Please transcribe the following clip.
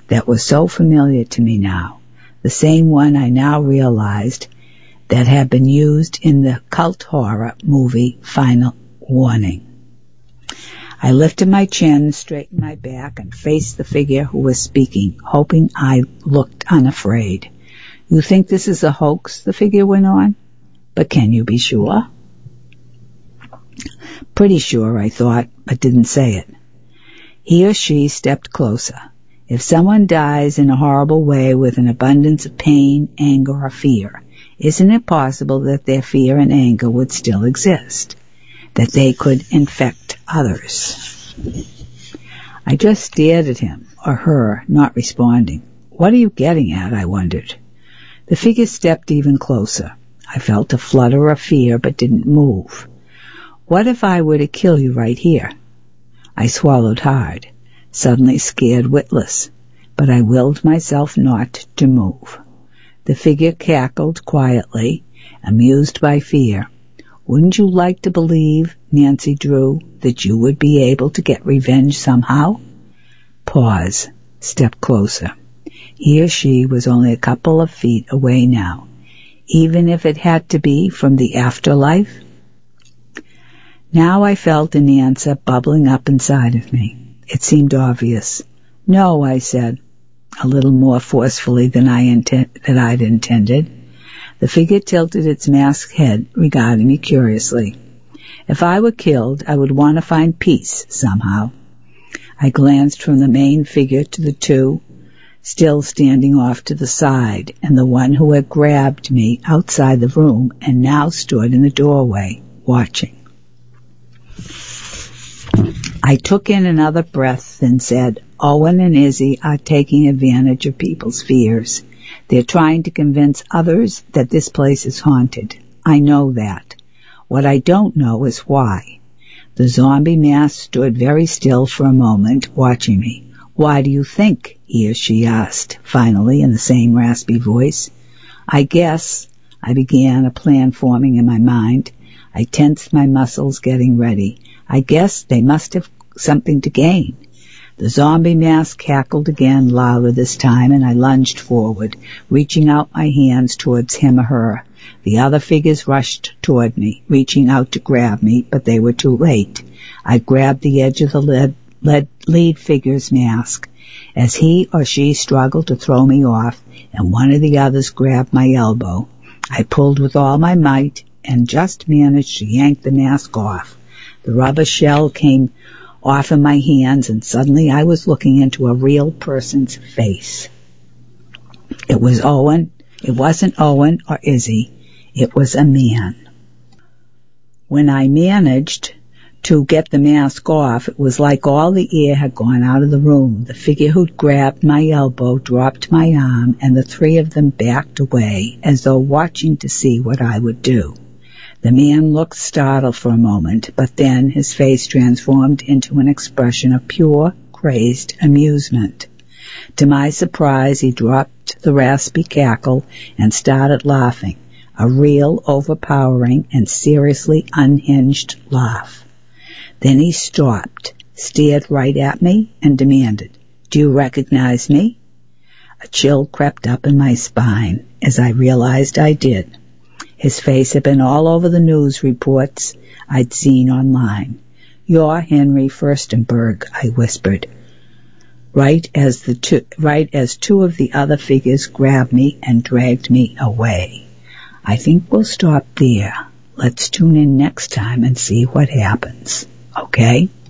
that was so familiar to me now, the same one I now realized that had been used in the cult horror movie Final Warning. I lifted my chin, straightened my back, and faced the figure who was speaking, hoping I looked unafraid. "You think this is a hoax?" the figure went on. "But can you be sure?" Pretty sure, I thought, but didn't say it. He or she stepped closer. If someone dies in a horrible way with an abundance of pain, anger, or fear, isn't it possible that their fear and anger would still exist? That they could infect others? I just stared at him, or her, not responding. "What are you getting at?" I wondered. The figure stepped even closer. I felt a flutter of fear, but didn't move. "What if I were to kill you right here?" I swallowed hard, suddenly scared witless, but I willed myself not to move. The figure cackled quietly, amused by fear. "Wouldn't you like to believe, Nancy Drew, that you would be able to get revenge somehow?" Pause. Step closer. He or she was only a couple of feet away now, even if it had to be from the afterlife. Now I felt an answer bubbling up inside of me. It seemed obvious. "No," I said, a little more forcefully than I'd intended. The figure tilted its masked head, regarding me curiously. "If I were killed, I would want to find peace somehow." I glanced from the main figure to the two still standing off to the side, and the one who had grabbed me outside the room and now stood in the doorway, watching. I took in another breath and said, "Owen and Izzy are taking advantage of people's fears. They're trying to convince others that this place is haunted. I know that. What I don't know is why." The zombie mask stood very still for a moment, watching me. "Why do you think?" he or she asked, finally, in the same raspy voice. I guess," I began, a plan forming in my mind. I tensed my muscles, getting ready. "I guess they must have something to gain." The zombie mask cackled again, louder this time, and I lunged forward, reaching out my hands towards him or her. The other figures rushed toward me, reaching out to grab me, but they were too late. I grabbed the edge of the lead figure's mask as he or she struggled to throw me off, and one of the others grabbed my elbow. I pulled with all my might and just managed to yank the mask off. The rubber shell came off in my hands, and suddenly I was looking into a real person's face. It was Owen. It wasn't Owen or Izzy. It was a man. When I managed to get the mask off, it was like all the air had gone out of the room. The figure who'd grabbed my elbow dropped my arm, and the three of them backed away, as though watching to see what I would do. The man looked startled for a moment, but then his face transformed into an expression of pure, crazed amusement. To my surprise, he dropped the raspy cackle and started laughing, a real, overpowering, and seriously unhinged laugh. Then he stopped, stared right at me, and demanded, "Do you recognize me?" A chill crept up in my spine as I realized I did. His face had been all over the news reports I'd seen online. "You're Henry Furstenberg," I whispered, right as two of the other figures grabbed me and dragged me away. I think we'll stop there. Let's tune in next time and see what happens. Okay?